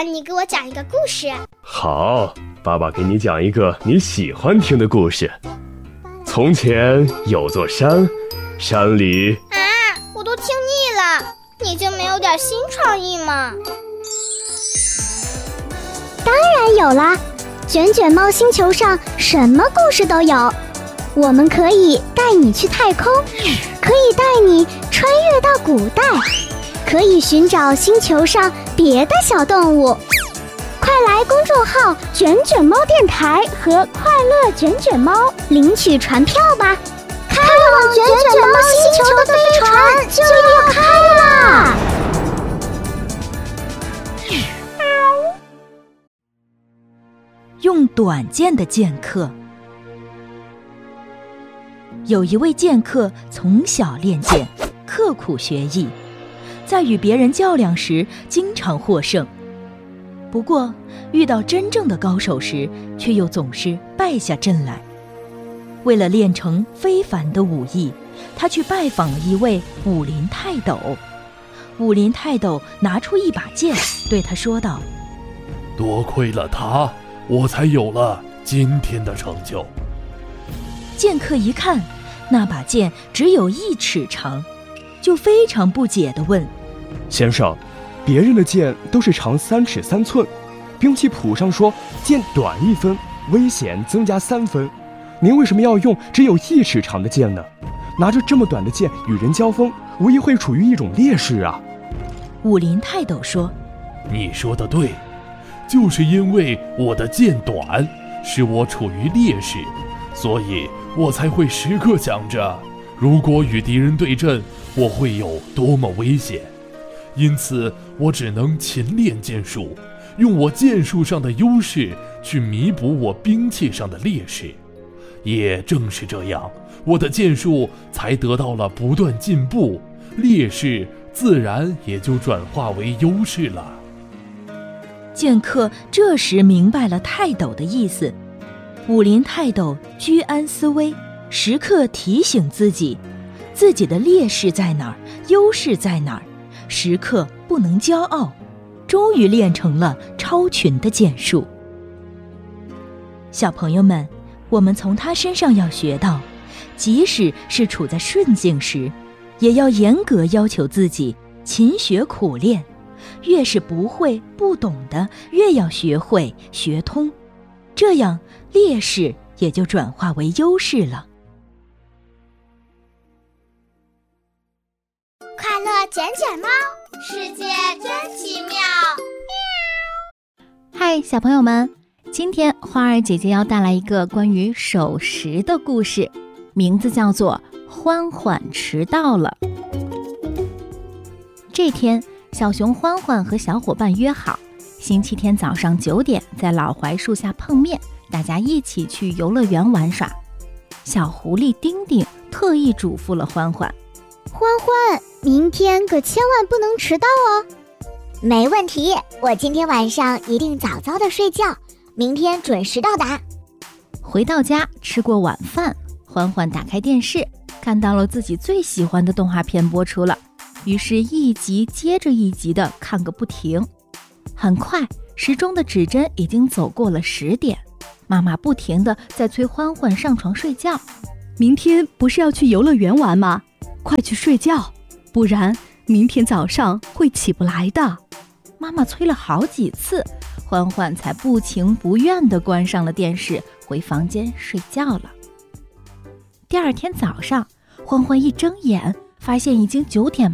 爸，你给我讲一个故事。 好，爸爸给你讲一个你喜欢听的故事。从前有座山，山里…… 我都听腻了，你就没有点新创意吗？ 当然有啦，卷卷猫星球上什么故事都有。我们可以带你去太空，可以带你穿越到古代，可以寻找星球上别的小动物。快来公众号卷卷猫电台和快乐卷卷猫领取船票吧，开往卷卷猫星球的飞船就要开啦！ 用短剑的剑客。有一位剑客从小练剑，刻苦学艺，在与别人较量时经常获胜。不过遇到真正的高手时，却又总是败下阵来。为了练成非凡的武艺，他去拜访了一位武林泰斗。武林泰斗拿出一把剑，对他说道： 多亏了他，我才有了今天的成就。 剑客一看那把剑只有1尺长，就非常不解地问： 先生，别人的剑都是长3尺3寸，兵器谱上说剑短1分，危险增加3分，您为什么要用只有1尺长的剑呢？拿着这么短的剑与人交锋，无疑会处于一种劣势啊。 武林泰斗说： 你说的对，就是因为我的剑短，使我处于劣势，所以我才会时刻想着，如果与敌人对阵，我会有多么危险。因此我只能勤练剑术，用我剑术上的优势去弥补我兵器上的劣势。也正是这样，我的剑术才得到了不断进步，劣势自然也就转化为优势了。 剑客这时明白了泰斗的意思。武林泰斗居安思危，时刻提醒自己的劣势在哪儿，优势在哪儿，时刻不能骄傲，终于练成了超群的剑术。小朋友们，我们从他身上要学到，即使是处在顺境时，也要严格要求自己，勤学苦练，越是不会不懂的，越要学会学通，这样劣势也就转化为优势了。 快乐卷卷猫，世界真奇妙。 嗨，小朋友们，今天花儿姐姐要带来一个关于守时的故事，名字叫做欢欢迟到了。这天，小熊欢欢和小伙伴约好，星期天早上9点在老槐树下碰面，大家一起去游乐园玩耍。小狐狸丁丁特意嘱咐了欢欢： 欢欢，明天可千万不能迟到哦。 没问题，我今天晚上一定早早的睡觉，明天准时到达。 回到家，吃过晚饭，欢欢打开电视，看到了自己最喜欢的动画片播出了，于是一集接着一集的看个不停。很快，时钟的指针已经走过了10点，妈妈不停地在催欢欢上床睡觉。 明天不是要去游乐园玩吗？快去睡觉，不然明天早上会起不来的。 妈妈催了好几次，欢欢才不情不愿地关上了电视，回房间睡觉了。第二天早上，欢欢一睁眼，发现已经9点